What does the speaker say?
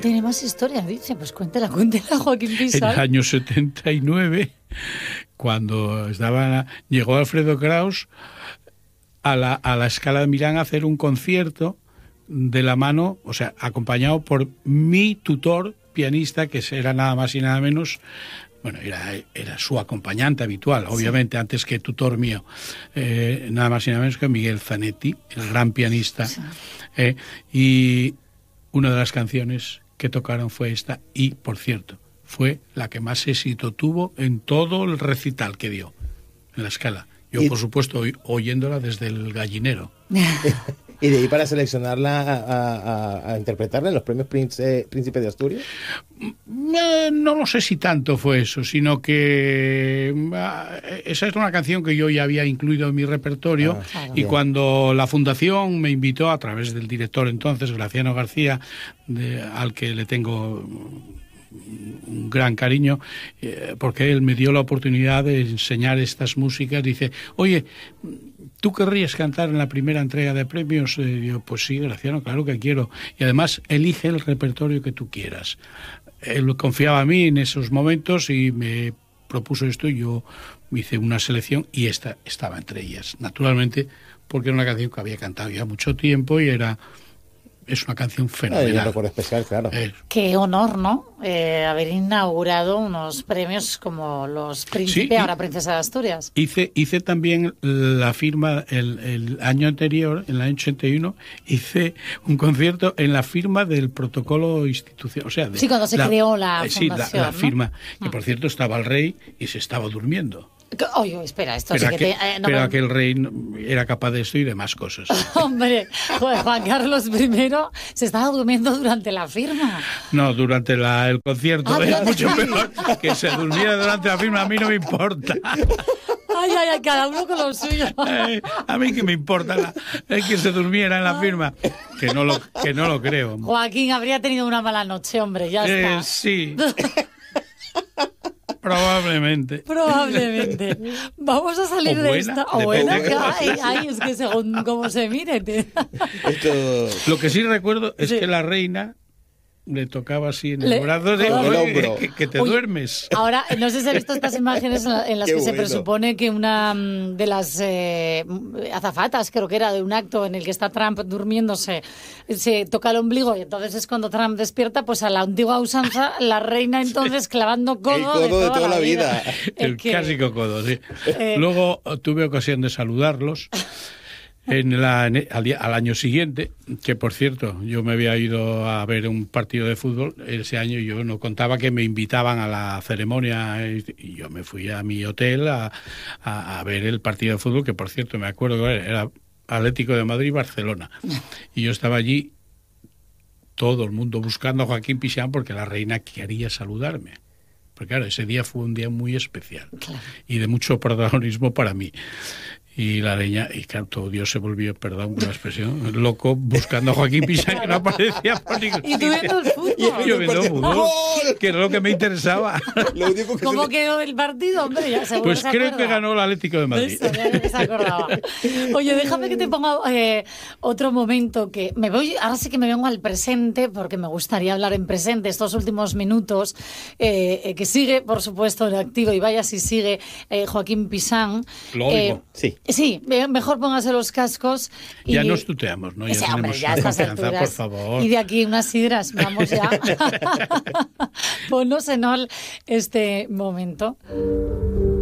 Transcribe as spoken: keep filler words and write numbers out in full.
tiene más historia, dice. Pues cuéntela, cuéntela, Joaquín Pisán. En el año setenta y nueve, cuando estaba, llegó Alfredo Kraus a la, a la Scala de Milán a hacer un concierto de la mano, o sea, acompañado por mi tutor pianista, que era nada más y nada menos, bueno, era, era su acompañante habitual, obviamente, sí. Antes que tutor mío, eh, nada más y nada menos que Miguel Zanetti, el gran pianista. Sí. Eh, y una de las canciones que tocaron fue esta, y, por cierto, fue la que más éxito tuvo en todo el recital que dio en la Scala. Yo, y... por supuesto, oyéndola desde el gallinero. ¿Y de ahí para seleccionarla a, a, a interpretarla en los premios Príncipe, Príncipe de Asturias? No, no lo sé si tanto fue eso, sino que esa es una canción que yo ya había incluido en mi repertorio, ah, claro, y bien. Cuando la Fundación me invitó, a través del director entonces, Graciano García, de, al que le tengo un gran cariño, eh, porque él me dio la oportunidad de enseñar estas músicas. Dice, oye, ¿tú querrías cantar en la primera entrega de premios? Eh, yo, pues sí, Graciano, claro que quiero. Y además, elige el repertorio que tú quieras. Él confiaba en mí en esos momentos y me propuso esto, y yo hice una selección y esta estaba entre ellas. Naturalmente, porque era una canción que había cantado ya mucho tiempo y era... Es una canción fenomenal. Un recuerdo especial, claro. Eh. Qué honor, ¿no? Eh, haber inaugurado unos premios como los Príncipe, sí, ahora Princesa de Asturias. Hice, hice también la firma el, el año anterior, en el año ochenta y uno, hice un concierto en la firma del protocolo institucional. O sea, de, sí, cuando se la, creó la eh, fundación, sí, la, la ¿no? firma. Que, por cierto, estaba el rey y se estaba durmiendo. Oye, espera, esto pero sí que aquel, te, eh, no pero me... aquel rey era capaz de esto y de más cosas. Hombre, Juan Carlos primero se estaba durmiendo durante la firma. No, durante la, el concierto. Ah, es durante... mucho peor que se durmiera durante la firma. A mí no me importa. Ay, ay, ay, cada uno con lo suyo. Eh, a mí que me importa la, el que se durmiera en la firma. Que no lo, que no lo creo. Joaquín habría tenido una mala noche, hombre, ya está. Eh, sí. Probablemente. Probablemente. Vamos a salir o de buena, esta. O buena, que ay, ay, es que según cómo se mire. Esto... Lo que sí recuerdo es sí. que la reina le tocaba así en el le... brazo de el hombro. Que, que te Oye, duermes. Ahora, no sé si has visto estas imágenes en las Qué que bueno. se presupone que una de las eh, azafatas, creo que era, de un acto en el que está Trump durmiéndose, se toca el ombligo, y entonces es cuando Trump despierta, pues a la antigua usanza, la reina entonces clavando codo, el codo de, toda de toda la la vida. vida. El que... clásico codo, sí. Eh... Luego tuve ocasión de saludarlos en la, en, al, día, al año siguiente, que por cierto, yo me había ido a ver un partido de fútbol ese año, y yo no contaba que me invitaban a la ceremonia, y yo me fui a mi hotel a, a, a ver el partido de fútbol, que por cierto me acuerdo que era Atlético de Madrid-Barcelona, y yo estaba allí, todo el mundo buscando a Joaquín Pisán porque la reina quería saludarme. Porque claro, ese día fue un día muy especial, claro, y de mucho protagonismo para mí. Y la leña, y claro, todo Dios se volvió, perdón por la expresión, loco, buscando a Joaquín Pisán, que no aparecía por ningún sitio. Y tú viendo el fútbol. Y yo viendo el fútbol, que era lo que me interesaba. Lo único que ¿Cómo se... quedó el partido, hombre? Ya seguro pues se creo acuerda. que ganó el Atlético de Madrid. Eso, ya se acordaba. Oye, déjame que te ponga eh, otro momento que me voy, ahora sí que me vengo al presente, porque me gustaría hablar en presente estos últimos minutos, eh, eh, que sigue, por supuesto, en activo, y vaya si sigue eh, Joaquín Pisán. Lo oigo. Eh, sí. Sí, mejor póngase los cascos. Y... Ya nos tuteamos, ¿no? Ya Ese, tenemos hombre, ya confianza, alturas, por favor. Y de aquí unas sidras, vamos ya. Ponnos en ol este momento.